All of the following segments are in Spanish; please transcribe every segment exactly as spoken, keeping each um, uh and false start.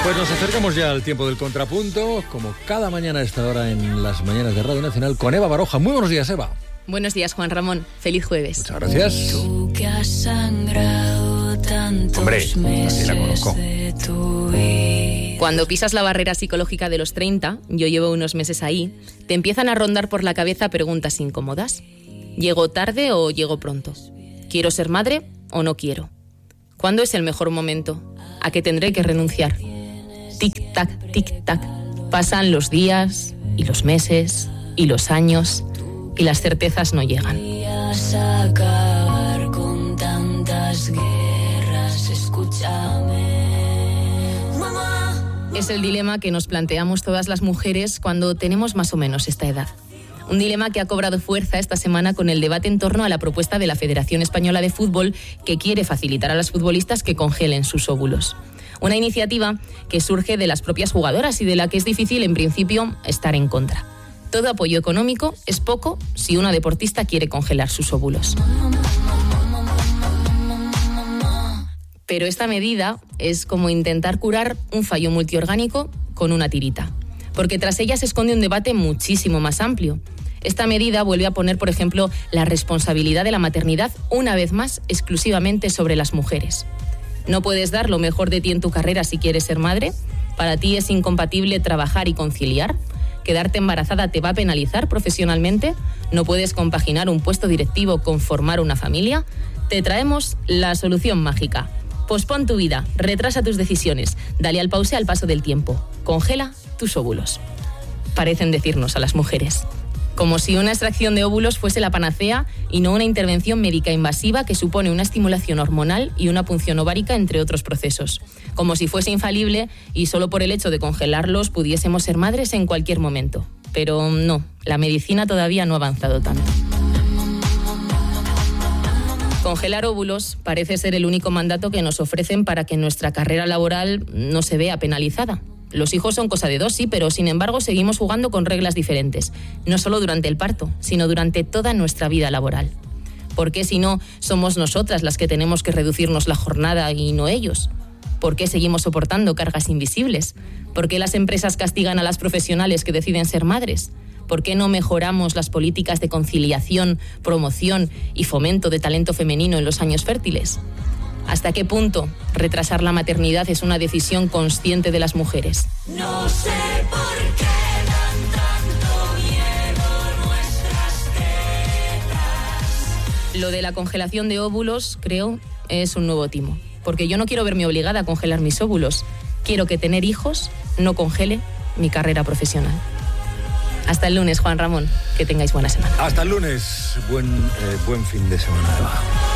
Pues nos acercamos ya al tiempo del contrapunto, como cada mañana a esta hora en las mañanas de Radio Nacional, con Eva Baroja. Muy buenos días, Eva. Buenos días, Juan Ramón. Feliz jueves. Muchas gracias. Tú que has sangrado tantos Hombre, así la conozco. Cuando pisas la barrera psicológica de los treinta, yo llevo unos meses ahí, te empiezan a rondar por la cabeza preguntas incómodas. ¿Llego tarde o llego pronto? ¿Quiero ser madre o no quiero? ¿Cuándo es el mejor momento? ¿A qué tendré que renunciar? Tic-tac, tic-tac. Pasan los días y los meses y los años y las certezas no llegan. Acabar con tantas guerras, escúchame. Mamá. Es el dilema que nos planteamos todas las mujeres cuando tenemos más o menos esta edad. Un dilema que ha cobrado fuerza esta semana con el debate en torno a la propuesta de la Federación Española de Fútbol, que quiere facilitar a las futbolistas que congelen sus óvulos. Una iniciativa que surge de las propias jugadoras y de la que es difícil, en principio, estar en contra. Todo apoyo económico es poco si una deportista quiere congelar sus óvulos. Pero esta medida es como intentar curar un fallo multiorgánico con una tirita, porque tras ella se esconde un debate muchísimo más amplio. Esta medida vuelve a poner, por ejemplo, la responsabilidad de la maternidad una vez más exclusivamente sobre las mujeres. ¿No puedes dar lo mejor de ti en tu carrera si quieres ser madre? ¿Para ti es incompatible trabajar y conciliar? ¿Quedarte embarazada te va a penalizar profesionalmente? ¿No puedes compaginar un puesto directivo con formar una familia? Te traemos la solución mágica. Pospon tu vida, retrasa tus decisiones, dale al pause al paso del tiempo. Congela tus óvulos. Parecen decirnos a las mujeres. Como si una extracción de óvulos fuese la panacea y no una intervención médica invasiva que supone una estimulación hormonal y una punción ovárica, entre otros procesos. Como si fuese infalible y solo por el hecho de congelarlos pudiésemos ser madres en cualquier momento. Pero no, la medicina todavía no ha avanzado tanto. Congelar óvulos parece ser el único mandato que nos ofrecen para que nuestra carrera laboral no se vea penalizada. Los hijos son cosa de dos, sí, pero sin embargo seguimos jugando con reglas diferentes, no solo durante el parto, sino durante toda nuestra vida laboral. ¿Por qué si no somos nosotras las que tenemos que reducirnos la jornada y no ellos? ¿Por qué seguimos soportando cargas invisibles? ¿Por qué las empresas castigan a las profesionales que deciden ser madres? ¿Por qué no mejoramos las políticas de conciliación, promoción y fomento de talento femenino en los años fértiles? ¿Hasta qué punto retrasar la maternidad es una decisión consciente de las mujeres? No sé por qué dan tanto miedo nuestras tetas. Lo de la congelación de óvulos, creo, es un nuevo timo. Porque yo no quiero verme obligada a congelar mis óvulos. Quiero que tener hijos no congele mi carrera profesional. Hasta el lunes, Juan Ramón. Que tengáis buena semana. Hasta el lunes. Buen, eh, buen fin de semana, Eva.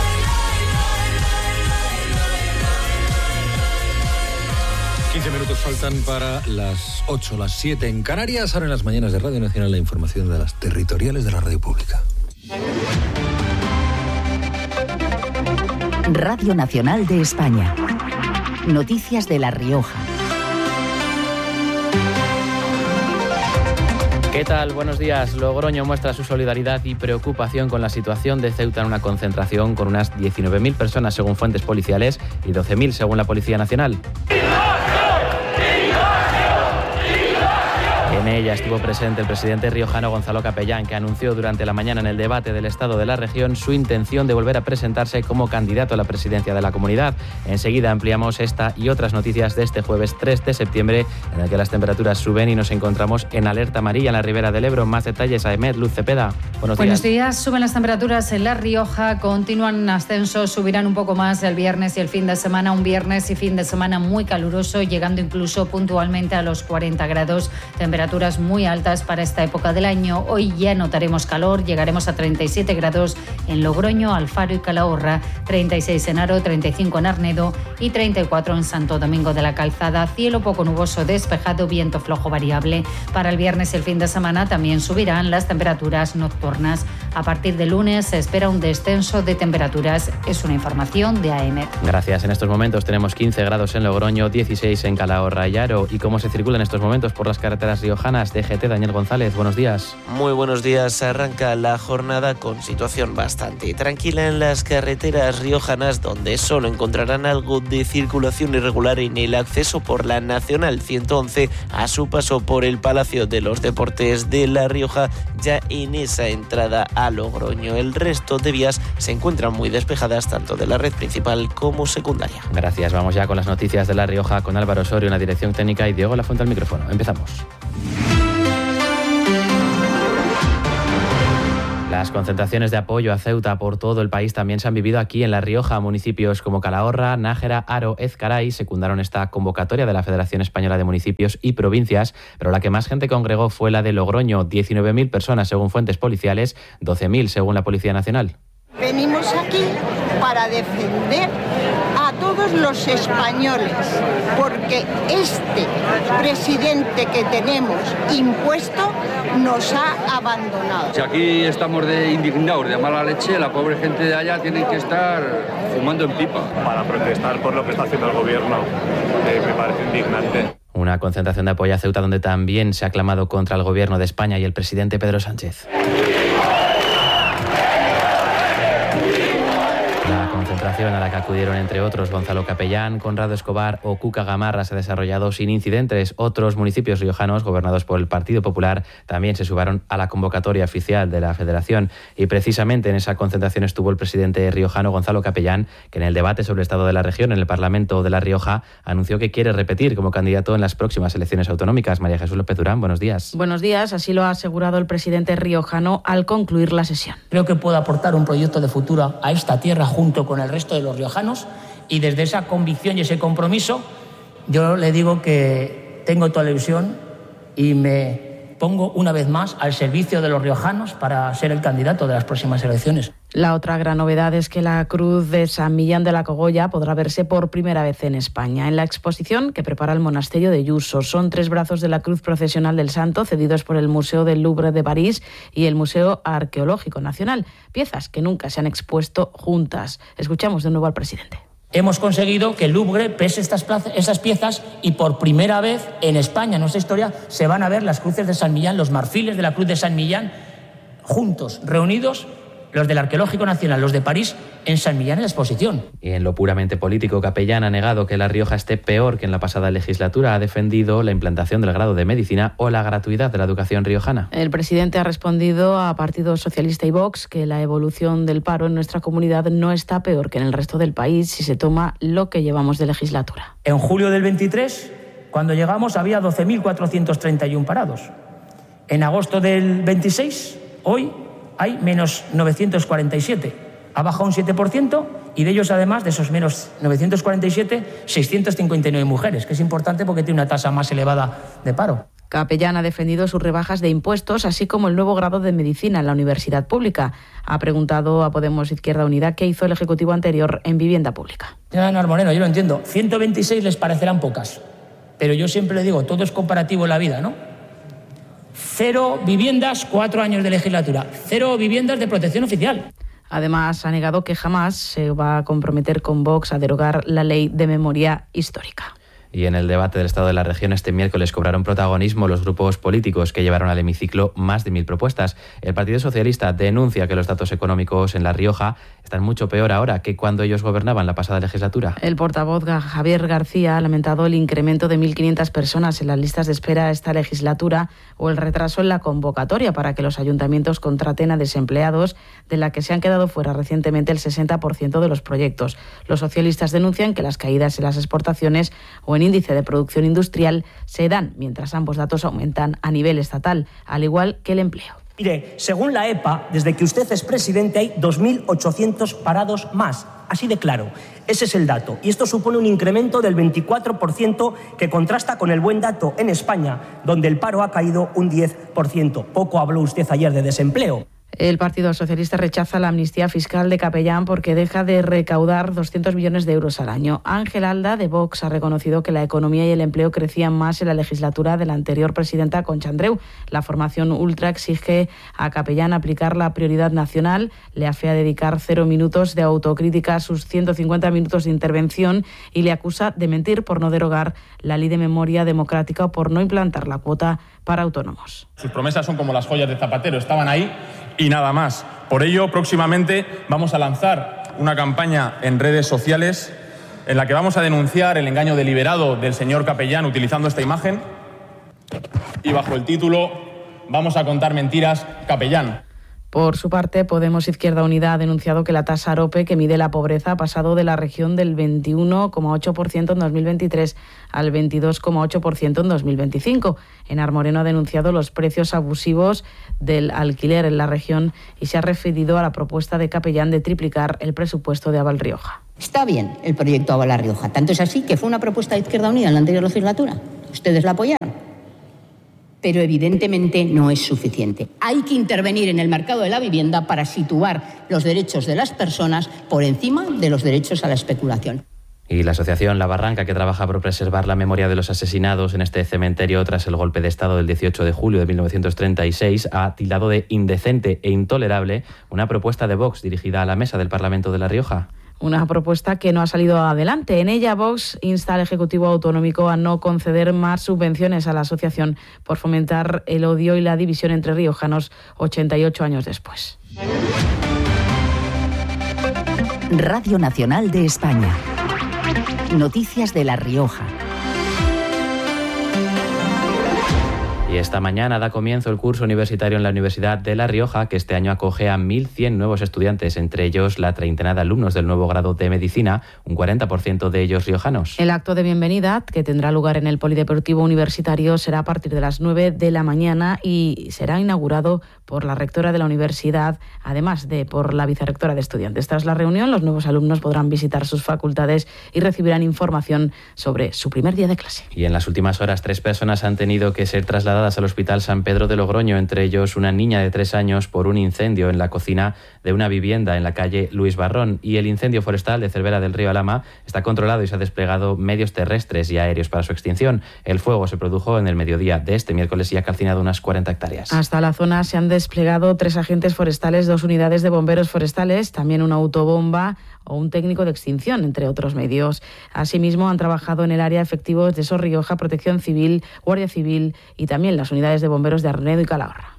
quince minutos faltan para las ocho, las siete en Canarias. Ahora en las mañanas de Radio Nacional la información de las territoriales de la radio pública. Radio Nacional de España. Noticias de La Rioja. ¿Qué tal? Buenos días. Logroño muestra su solidaridad y preocupación con la situación de Ceuta en una concentración con unas diecinueve mil personas según fuentes policiales y doce mil según la Policía Nacional. En ella estuvo presente el presidente riojano Gonzalo Capellán, que anunció durante la mañana en el debate del Estado de la región su intención de volver a presentarse como candidato a la presidencia de la comunidad. Enseguida ampliamos esta y otras noticias de este jueves tres de septiembre, en el que las temperaturas suben y nos encontramos en alerta amarilla en la Ribera del Ebro. Más detalles a Emet, Luz Cepeda. Buenos días. Buenos días. Suben las temperaturas en La Rioja, continúan en ascenso, subirán un poco más el viernes y el fin de semana. Un viernes y fin de semana muy caluroso, llegando incluso puntualmente a los cuarenta grados. Temperaturas muy altas para esta época del año. Hoy ya notaremos calor, llegaremos a treinta y siete grados en Logroño, Alfaro y Calahorra, treinta y seis en Haro, treinta y cinco en Arnedo y treinta y cuatro en Santo Domingo de la Calzada. Cielo poco nuboso despejado, viento flojo variable. Para el viernes y el fin de semana también subirán las temperaturas nocturnas A partir de lunes se espera un descenso de temperaturas. Es una información de A E M E T. Gracias. En estos momentos tenemos quince grados en Logroño, dieciséis en Calahorra y Haro. ¿Y cómo se circula en estos momentos por las carreteras riojanas? D G T, Daniel González, buenos días. Muy buenos días. Arranca la jornada con situación bastante tranquila en las carreteras riojanas, donde solo encontrarán algo de circulación irregular en el acceso por la Nacional ciento once a su paso por el Palacio de los Deportes de La Rioja, ya en esa entrada a Logroño. El resto de vías se encuentran muy despejadas, tanto de la red principal como secundaria. Gracias. Vamos ya con las noticias de La Rioja con Álvaro Osorio en la dirección técnica y Diego Lafuente al micrófono. Empezamos. Las concentraciones de apoyo a Ceuta por todo el país también se han vivido aquí en La Rioja. Municipios como Calahorra, Nájera, Haro, Ezcaray secundaron esta convocatoria de la Federación Española de Municipios y Provincias, pero la que más gente congregó fue la de Logroño, diecinueve mil personas según fuentes policiales, doce mil según la Policía Nacional. Venimos aquí para defender a todos los españoles, porque este presidente que tenemos impuesto nos ha abandonado. Si aquí estamos de indignados, de mala leche, la pobre gente de allá tiene que estar fumando en pipa. Para protestar por lo que está haciendo el gobierno, eh, me parece indignante. Una concentración de apoyo a Ceuta donde también se ha clamado contra el gobierno de España y el presidente Pedro Sánchez. Concentración a la que acudieron, entre otros, Gonzalo Capellán, Conrado Escobar o Cuca Gamarra se ha desarrollado sin incidentes. Otros municipios riojanos, gobernados por el Partido Popular, también se sumaron a la convocatoria oficial de la Federación. Y precisamente en esa concentración estuvo el presidente riojano Gonzalo Capellán, que en el debate sobre el estado de la región en el Parlamento de La Rioja anunció que quiere repetir como candidato en las próximas elecciones autonómicas. María Jesús López Durán, buenos días. Buenos días, así lo ha asegurado el presidente riojano al concluir la sesión. Creo que puedo aportar un proyecto de futuro a esta tierra junto con el resto de los riojanos, y desde esa convicción y ese compromiso yo le digo que tengo toda la ilusión y me pongo una vez más al servicio de los riojanos para ser el candidato de las próximas elecciones. La otra gran novedad es que la cruz de San Millán de la Cogolla podrá verse por primera vez en España. En la exposición que prepara el monasterio de Yuso son tres brazos de la cruz procesional del santo cedidos por el Museo del Louvre de París y el Museo Arqueológico Nacional, piezas que nunca se han expuesto juntas. Escuchamos de nuevo al presidente. Hemos conseguido que el Louvre pese estas, plazas, esas piezas y por primera vez en España, en nuestra historia, se van a ver las cruces de San Millán, los marfiles de la cruz de San Millán, juntos, reunidos, los del Arqueológico Nacional, los de París, en San Millán en la exposición. Y en lo puramente político, Capellán ha negado que La Rioja esté peor que en la pasada legislatura. Ha defendido la implantación del grado de medicina o la gratuidad de la educación riojana. El presidente ha respondido a Partido Socialista y Vox que la evolución del paro en nuestra comunidad no está peor que en el resto del país si se toma lo que llevamos de legislatura. En julio del veintitrés, cuando llegamos, había doce mil cuatrocientos treinta y uno parados. En agosto del veintiséis, hoy hay menos novecientos cuarenta y siete. Ha bajado un siete por ciento y de ellos, además, de esos menos novecientos cuarenta y siete, seiscientas cincuenta y nueve mujeres, que es importante porque tiene una tasa más elevada de paro. Capellán ha defendido sus rebajas de impuestos, así como el nuevo grado de medicina en la universidad pública. Ha preguntado a Podemos Izquierda Unida qué hizo el Ejecutivo anterior en vivienda pública. Señora Nar Moreno, yo lo entiendo. ciento veintiséis les parecerán pocas, pero yo siempre le digo, todo es comparativo en la vida, ¿no? Cero viviendas, cuatro años de legislatura. Cero viviendas de protección oficial. Además, ha negado que jamás se va a comprometer con Vox a derogar la ley de memoria histórica. Y en el debate del Estado de la Región este miércoles cobraron protagonismo los grupos políticos que llevaron al hemiciclo más de mil propuestas. El Partido Socialista denuncia que los datos económicos en La Rioja están mucho peor ahora que cuando ellos gobernaban la pasada legislatura. El portavoz Javier García ha lamentado el incremento de mil quinientas personas en las listas de espera esta legislatura o el retraso en la convocatoria para que los ayuntamientos contraten a desempleados, de la que se han quedado fuera recientemente el sesenta por ciento de los proyectos. Los socialistas denuncian que las caídas en las exportaciones o en índice de producción industrial se dan mientras ambos datos aumentan a nivel estatal, al igual que el empleo. Mire, según la E P A, desde que usted es presidente hay dos mil ochocientos parados más. Así de claro. Ese es el dato. Y esto supone un incremento del veinticuatro por ciento que contrasta con el buen dato en España, donde el paro ha caído un diez por ciento. Poco habló usted ayer de desempleo. El Partido Socialista rechaza la amnistía fiscal de Capellán porque deja de recaudar doscientos millones de euros al año. Ángel Alda, de Vox, ha reconocido que la economía y el empleo crecían más en la legislatura de la anterior presidenta Concha Andreu. La formación ultra exige a Capellán aplicar la prioridad nacional, le afea dedicar cero minutos de autocrítica a sus ciento cincuenta minutos de intervención y le acusa de mentir por no derogar la Ley de Memoria Democrática o por no implantar la cuota para autónomos. Sus promesas son como las joyas de Zapatero, estaban ahí y nada más. Por ello, próximamente vamos a lanzar una campaña en redes sociales en la que vamos a denunciar el engaño deliberado del señor Capellán utilizando esta imagen y bajo el título "Vamos a contar mentiras, Capellán". Por su parte, Podemos Izquierda Unida ha denunciado que la tasa AROPE, que mide la pobreza, ha pasado de la región del veintiuno coma ocho por ciento en dos mil veintitrés al veintidós coma ocho por ciento en dos mil veinticinco. Enar Moreno ha denunciado los precios abusivos del alquiler en la región y se ha referido a la propuesta de Capellán de triplicar el presupuesto de Aval Rioja. Está bien el proyecto Aval Rioja. Tanto es así que fue una propuesta de Izquierda Unida en la anterior legislatura. Ustedes la apoyaron. Pero evidentemente no es suficiente. Hay que intervenir en el mercado de la vivienda para situar los derechos de las personas por encima de los derechos a la especulación. Y la asociación La Barranca, que trabaja por preservar la memoria de los asesinados en este cementerio tras el golpe de Estado del dieciocho de julio de mil novecientos treinta y seis, ha tildado de indecente e intolerable una propuesta de Vox dirigida a la mesa del Parlamento de La Rioja. Una propuesta que no ha salido adelante. En ella, Vox insta al Ejecutivo Autonómico a no conceder más subvenciones a la asociación por fomentar el odio y la división entre riojanos ochenta y ocho años después. Radio Nacional de España. Noticias de La Rioja. Y esta mañana da comienzo el curso universitario en la Universidad de La Rioja, que este año acoge a mil cien nuevos estudiantes, entre ellos la treintena de alumnos del nuevo grado de Medicina, un cuarenta por ciento de ellos riojanos. El acto de bienvenida, que tendrá lugar en el Polideportivo Universitario, será a partir de las nueve de la mañana y será inaugurado por la rectora de la universidad, además de por la vicerrectora de estudiantes. Tras la reunión, los nuevos alumnos podrán visitar sus facultades y recibirán información sobre su primer día de clase. Y en las últimas horas, tres personas han tenido que ser trasladadas al Hospital San Pedro de Logroño, entre ellos una niña de tres años, por un incendio en la cocina de una vivienda en la calle Luis Barrón. Y el incendio forestal de Cervera del Río Alhama está controlado y se ha desplegado medios terrestres y aéreos para su extinción. El fuego se produjo en el mediodía de este miércoles y ha calcinado unas cuarenta hectáreas. Hasta la zona se han desplegado tres agentes forestales, dos unidades de bomberos forestales, también una autobomba o un técnico de extinción, entre otros medios. Asimismo, han trabajado en el área efectivos de Sor Rioja, Protección Civil, Guardia Civil y también las unidades de bomberos de Arnedo y Calahorra.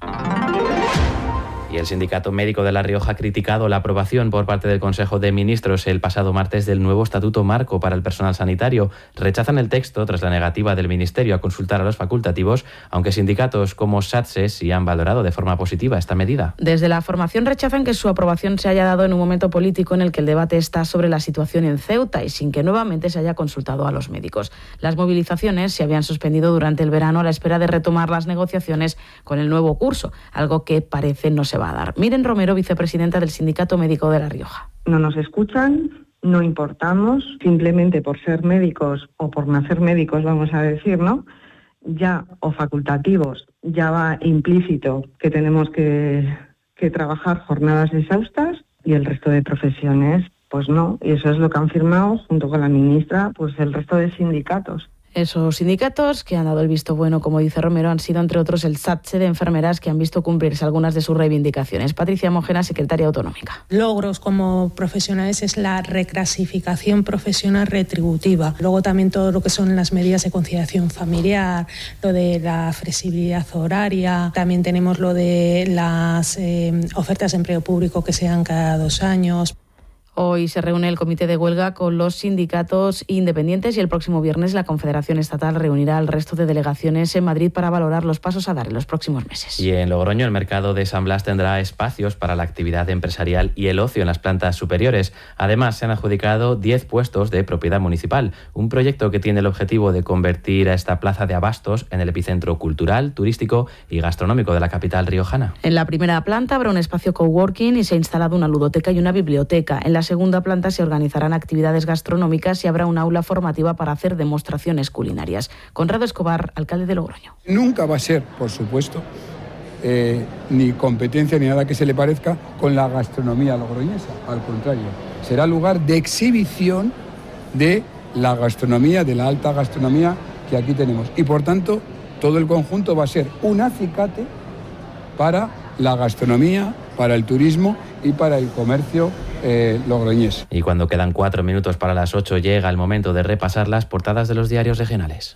Y el Sindicato Médico de La Rioja ha criticado la aprobación por parte del Consejo de Ministros el pasado martes del nuevo Estatuto Marco para el personal sanitario. Rechazan el texto tras la negativa del Ministerio a consultar a los facultativos, aunque sindicatos como SATSE sí han valorado de forma positiva esta medida. Desde la formación rechazan que su aprobación se haya dado en un momento político en el que el debate está sobre la situación en Ceuta y sin que nuevamente se haya consultado a los médicos. Las movilizaciones se habían suspendido durante el verano a la espera de retomar las negociaciones con el nuevo curso, algo que parece no se va a dar. Miren Romero, vicepresidenta del Sindicato Médico de La Rioja. No nos escuchan, no importamos, simplemente por ser médicos o por nacer médicos, vamos a decir, ¿no? Ya, o facultativos, ya va implícito que tenemos que, que trabajar jornadas exhaustas y el resto de profesiones, pues no. Y eso es lo que han firmado, junto con la ministra, pues el resto de sindicatos. Esos sindicatos que han dado el visto bueno, como dice Romero, han sido entre otros el SATSE de enfermeras, que han visto cumplirse algunas de sus reivindicaciones. Patricia Mojena, secretaria autonómica. Logros como profesionales es la reclasificación profesional retributiva. Luego también todo lo que son las medidas de conciliación familiar, lo de la flexibilidad horaria. También tenemos lo de las eh, ofertas de empleo público que se dan cada dos años. Hoy se reúne el comité de huelga con los sindicatos independientes y el próximo viernes la Confederación Estatal reunirá al resto de delegaciones en Madrid para valorar los pasos a dar en los próximos meses. Y en Logroño el mercado de San Blas tendrá espacios para la actividad empresarial y el ocio en las plantas superiores. Además, se han adjudicado diez puestos de propiedad municipal, un proyecto que tiene el objetivo de convertir a esta plaza de abastos en el epicentro cultural, turístico y gastronómico de la capital riojana. En la primera planta habrá un espacio coworking y se ha instalado una ludoteca y una biblioteca. En la segunda planta se organizarán actividades gastronómicas y habrá un aula formativa para hacer demostraciones culinarias. Conrado Escobar, alcalde de Logroño. Nunca va a ser, por supuesto, eh, ni competencia ni nada que se le parezca con la gastronomía logroñesa. Al contrario, será lugar de exhibición de la gastronomía, de la alta gastronomía que aquí tenemos. Y por tanto, todo el conjunto va a ser un acicate para la gastronomía, para el turismo y para el comercio eh, logroñés. Y cuando quedan cuatro minutos para las ocho, llega el momento de repasar las portadas de los diarios regionales.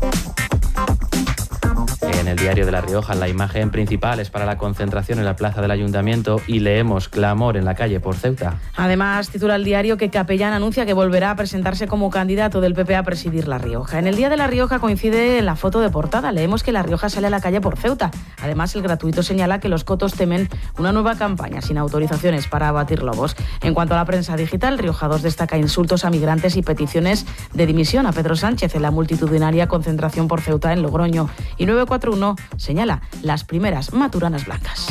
En el diario de La Rioja, la imagen principal es para la concentración en la plaza del Ayuntamiento y leemos clamor en la calle por Ceuta. Además, titula el diario que Capellán anuncia que volverá a presentarse como candidato del P P a presidir La Rioja. En el día de La Rioja coincide en la foto de portada. Leemos que La Rioja sale a la calle por Ceuta. Además, el Gratuito señala que los cotos temen una nueva campaña sin autorizaciones para abatir lobos. En cuanto a la prensa digital, Rioja dos destaca insultos a migrantes y peticiones de dimisión a Pedro Sánchez en la multitudinaria concentración por Ceuta en Logroño. Y nueve cuatro uno señala las primeras maturanas blancas.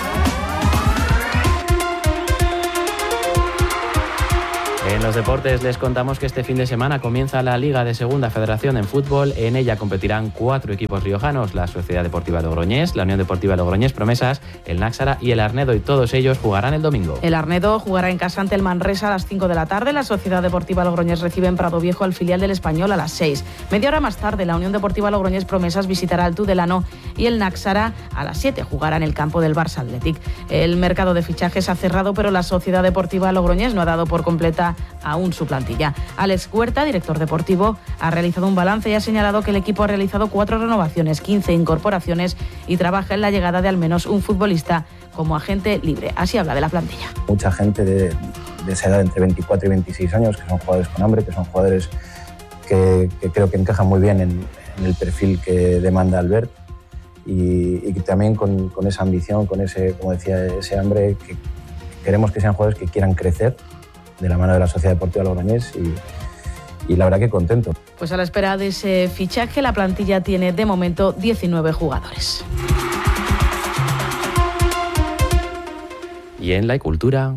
En los deportes les contamos que este fin de semana comienza la Liga de Segunda Federación en fútbol. En ella competirán cuatro equipos riojanos: la Sociedad Deportiva Logroñés, la Unión Deportiva Logroñés Promesas, el Náxara y el Arnedo, y todos ellos jugarán el domingo. El Arnedo jugará en casa ante el Manresa a las cinco de la tarde. La Sociedad Deportiva Logroñés recibe en Prado Viejo al filial del Español a las seis. Media hora más tarde, la Unión Deportiva Logroñés Promesas visitará al Tudelano y el Náxara a las siete jugará en el campo del Barça Athletic. El mercado de fichajes ha cerrado, pero la Sociedad Deportiva Logroñés no ha dado por completa aún su plantilla. Alex Huerta, director deportivo, ha realizado un balance y ha señalado que el equipo ha realizado cuatro renovaciones, quince incorporaciones y trabaja en la llegada de al menos un futbolista como agente libre. Así habla de la plantilla. Mucha gente de, de esa edad, entre veinticuatro y veintiséis años, que son jugadores con hambre, que son jugadores que, que creo que encajan muy bien en, en el perfil que demanda Albert, y, y que también con, con esa ambición, con ese, como decía, ese hambre, que queremos que sean jugadores que quieran crecer de la mano de la Sociedad Deportiva Logroñés, y, y la verdad que contento. Pues a la espera de ese fichaje, la plantilla tiene de momento diecinueve jugadores. Y en la cultura...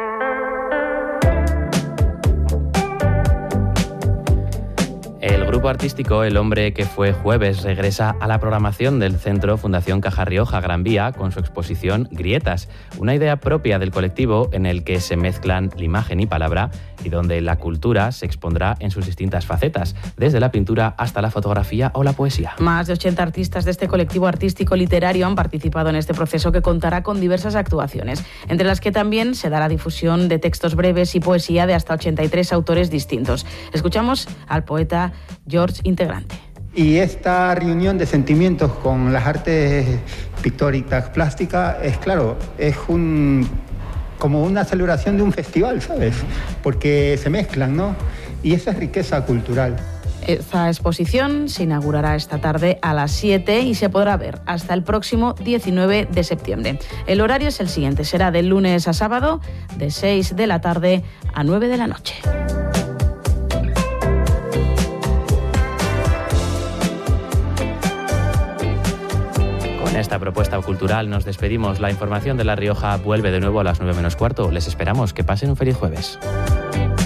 El grupo artístico El Hombre que fue jueves regresa a la programación del Centro Fundación Caja Rioja Gran Vía con su exposición Grietas, una idea propia del colectivo en el que se mezclan la imagen y palabra y donde la cultura se expondrá en sus distintas facetas, desde la pintura hasta la fotografía o la poesía. Más de ochenta artistas de este colectivo artístico literario han participado en este proceso, que contará con diversas actuaciones, entre las que también se dará difusión de textos breves y poesía de hasta ochenta y tres autores distintos. Escuchamos al poeta George Integrante. Y esta reunión de sentimientos con las artes pictóricas, plásticas, es claro, es un, como una celebración de un festival, ¿sabes? Porque se mezclan, ¿no? Y esa es riqueza cultural. Esta exposición se inaugurará esta tarde a las siete y se podrá ver hasta el próximo diecinueve de septiembre. El horario es el siguiente, será de lunes a sábado, de seis de la tarde a nueve de la noche. Con esta propuesta cultural nos despedimos. La información de La Rioja vuelve de nuevo a las nueve menos cuarto. Les esperamos. Que pasen un feliz jueves.